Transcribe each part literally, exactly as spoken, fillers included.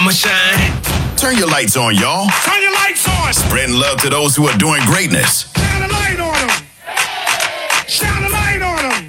I'ma shine. Turn your lights on, y'all. Turn your lights on. Spreading love to those who are doing greatness. Shine a light on them. Shine a light on them.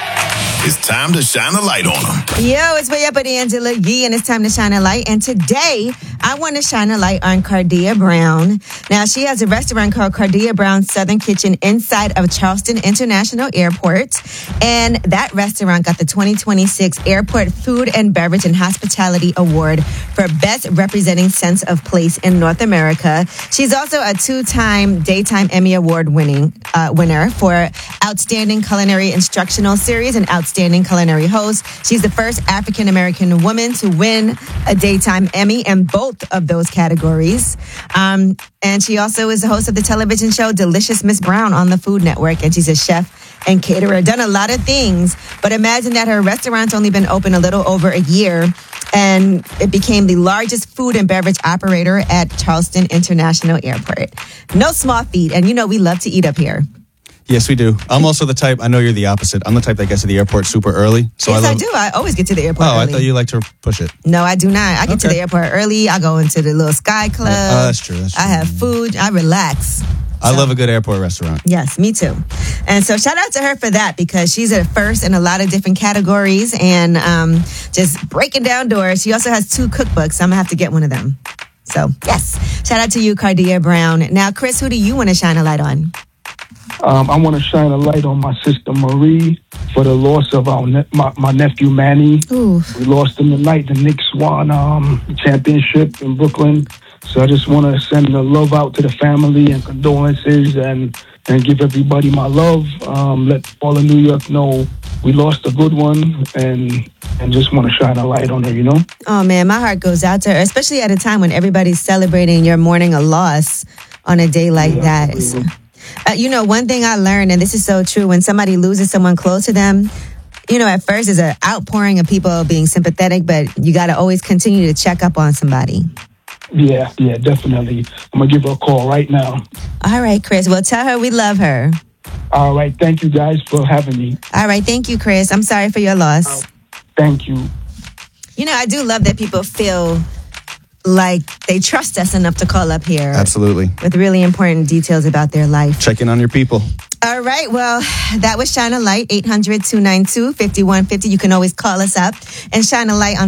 It's time to shine a light on them. Yo, it's way up with Angela Yee, and it's time to shine a light. And today, I want to shine a light on Cardia Brown. Now, she has a restaurant called Cardia Brown Southern Kitchen inside of Charleston International Airport. And that restaurant got the twenty twenty-six Airport Food and Beverage and Hospitality Award for Best Representing Sense of Place in North America. She's also a two-time Daytime Emmy Award winning uh, winner for Outstanding Culinary Instructional Series and Outstanding Culinary Host. She's the first African-American woman to win a Daytime Emmy in both of those categories. Um, and she also is the host of the television show Delicious Miss Brown on the Food Network. And she's a chef and caterer, done a lot of things. But imagine that her restaurant's only been open a little over a year. And it became the largest food and beverage operator at Charleston International Airport. No small feat. And you know, we love to eat up here. Yes, we do. I'm also the type, I know you're the opposite. I'm the type that gets to the airport super early. So yes, I, love, I do. I always get to the airport Oh, early. I thought you like to push it. No, I do not. I get Okay. to the airport early. I go into the little Sky Club. Oh, that's true. That's true. I have food. I relax. I So- love a good airport restaurant. Yes, me too. And so shout out to her for that, because she's a first in a lot of different categories and um, just breaking down doors. She also has two cookbooks. I'm going to have to get one of them. So, yes. Shout out to you, Cardia Brown. Now, Chris, who do you want to shine a light on? Um, I want to shine a light on my sister Marie for the loss of our ne- my, my nephew Manny. Ooh. We lost him tonight. The Knicks won um, the championship in Brooklyn. So I just want to send the love out to the family and condolences and, and give everybody my love. Um, let all of New York know we lost a good one and and just want to shine a light on her, you know? Oh, man, my heart goes out to her, especially at a time when everybody's celebrating your mourning a loss on a day like Yeah, that. So, Uh, you know, one thing I learned, and this is so true, when somebody loses someone close to them, you know, at first there's an outpouring of people being sympathetic, but you got to always continue to check up on somebody. Yeah, yeah, definitely. I'm going to give her a call right now. All right, Chris. Well, tell her we love her. All right. Thank you guys for having me. All right. Thank you, Chris. I'm sorry for your loss. Thank you. You know, I do love that people feel like they trust us enough to call up here. Absolutely. With really important details about their life. Check in on your people. All right. Well, that was Shine a Light, eight hundred, two nine two, five one five zero. You can always call us up and shine a light on